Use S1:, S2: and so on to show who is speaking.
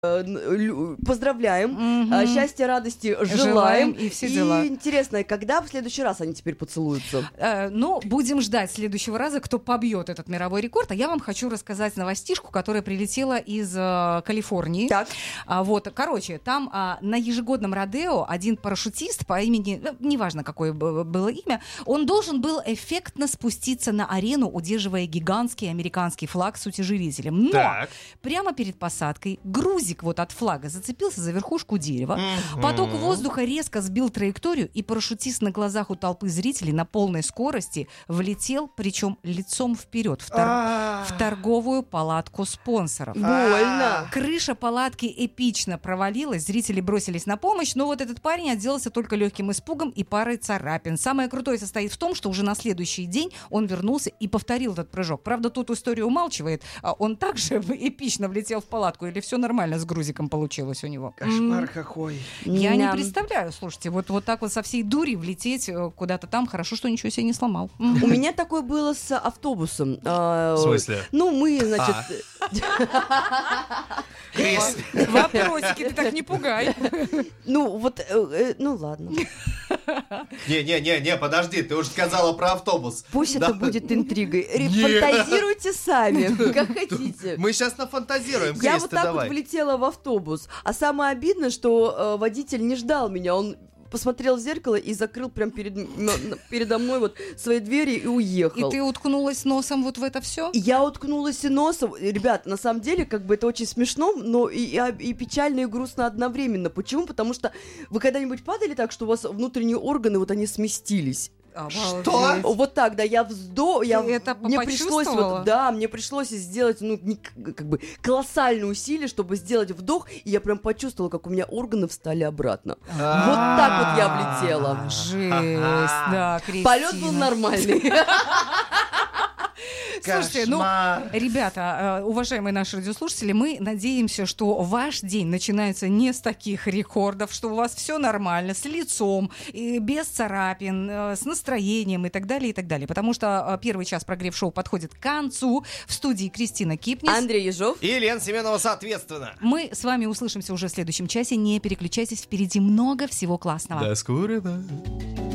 S1: поздравляем, счастья, радости желаем.
S2: И все дела.
S1: И интересно, когда в следующий раз они теперь поцелуются?
S2: Ну, будем ждать следующего раза, кто побьет этот мировой рекорд. А я вам хочу рассказать новостишку, которая прилетела из Калифорнии.
S1: Так.
S2: Короче, там на ежегодном родео один парашютист по имени, неважно, какое было имя, он должен был эффектно спуститься на арену, удерживая гигантский американский флаг с утяжелителем. Но прямо перед посадкой грузик от флага зацепился за верхушку дерева. Поток воздуха резко сбил траекторию, и парашютист на глазах у толпы зрителей на полной скорости влетел, причем лицом вперед, в торговую палатку спонсоров.
S1: Больно.
S2: Крыша палатки эпично провалилась, зрители бросились на помощь, но вот этот парень отделался только легким испугом и парой царапин. Самое крутое состоит в том, что уже на следующий день он вернулся и повторил этот прыжок. Правда, тут историю умалчивает, он также эпично влетел в палатку, или все нормально с грузиком получилось у него.
S3: Кошмар какой.
S2: Я не представляю, слушайте, вот так вот со всей дури влететь куда-то там, хорошо, что ничего себе не сломал.
S1: У меня такое было с автобусом.
S3: В смысле?
S1: Ну, мы, значит...
S2: Вопросики, ты так не пугай.
S1: Ну, ладно.
S3: Не, подожди, ты уже сказала про автобус.
S1: Пусть это будет интригой. Фантазируйте сами, как хотите.
S3: Мы сейчас нафантазируем,
S1: Я
S3: Крис,
S1: вот
S3: ты
S1: так
S3: давай.
S1: вот влетела в автобус. А самое обидное, что водитель не ждал меня. Он посмотрел в зеркало и закрыл прям передо мной свои двери и уехал.
S2: И ты уткнулась носом в это все?
S1: Я уткнулась и носом. Ребят, на самом деле, это очень смешно, но и печально, и грустно одновременно. Почему? Потому что вы когда-нибудь падали так, что у вас внутренние органы, они сместились?
S3: Что?
S1: Вот так, да,
S2: это
S1: мне пришлось сделать, колоссальные усилия, чтобы сделать вдох, и я прям почувствовала, как у меня органы встали обратно. Вот так вот я влетела.
S2: Жесть, да, Кристина.
S1: Полет был нормальный.
S2: Слушайте, ребята, уважаемые наши радиослушатели, мы надеемся, что ваш день начинается не с таких рекордов, что у вас все нормально, с лицом, без царапин, с настроением и так далее, и так далее. Потому что первый час прогрев-шоу подходит к концу. В студии Кристина Кипнис,
S1: Андрей Ежов
S3: и Лена Семенова, соответственно.
S2: Мы с вами услышимся уже в следующем часе. Не переключайтесь, впереди много всего классного.
S3: До скорого.